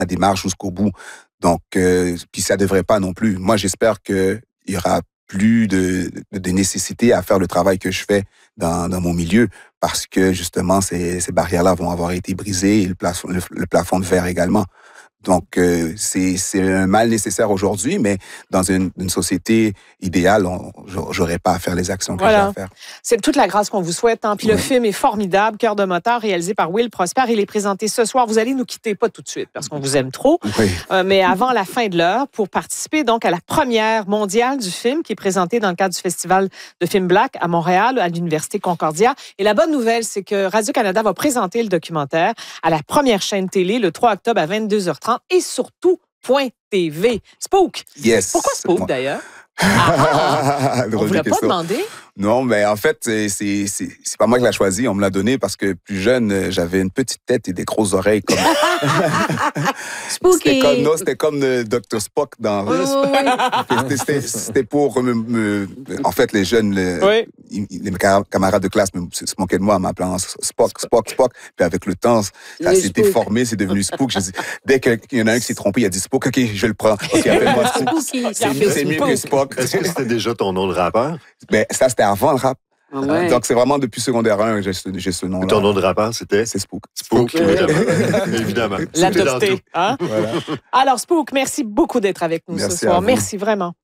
démarche jusqu'au bout. Donc, puis ça devrait pas non plus. Moi, j'espère qu'il y aura plus de nécessité à faire le travail que je fais dans mon milieu parce que, justement, ces barrières-là vont avoir été brisées et le plafond de verre également. Donc, c'est un mal nécessaire aujourd'hui, mais dans une société idéale, j'aurais pas à faire les actions que j'ai à faire. C'est toute la grâce qu'on vous souhaite. Hein? Puis le film est formidable, Cœur de moteur, réalisé par Will Prosper. Il est présenté ce soir. Vous allez nous quitter, pas tout de suite, parce qu'on vous aime trop, mais avant la fin de l'heure, pour participer donc à la première mondiale du film qui est présentée dans le cadre du Festival de films Black à Montréal, à l'Université Concordia. Et la bonne nouvelle, c'est que Radio-Canada va présenter le documentaire à la première chaîne télé le 3 octobre à 22h30 et surtout .tv. Spook. Yes. Pourquoi Spook, d'ailleurs? On ne vous l'a pas demandé? Non, mais en fait, c'est pas moi qui l'a choisi. On me l'a donné parce que plus jeune, j'avais une petite tête et des grosses oreilles. Comme... Spooky! C'était comme Dr. Spock dans... C'était pour en fait, les jeunes, les camarades de classe se moquaient de moi en m'appelant Spock. Puis avec le temps, ça s'est déformé, c'est devenu Spook. Dès qu'il y en a un qui s'est trompé, il a dit Spook, OK, je le prends. OK, appelle-moi Spook. C'est mieux que Spock. Est-ce que c'était déjà ton nom de rappeur? Ben, ça, c'était avant le rap. Ouais. Donc, c'est vraiment depuis secondaire 1 que j'ai ce nom-là. Ton nom de rappeur, c'était? C'est Spook. Spook, évidemment. L'adopté. Hein? Voilà. Alors, Spook, merci beaucoup d'être avec nous ce soir. Merci vraiment.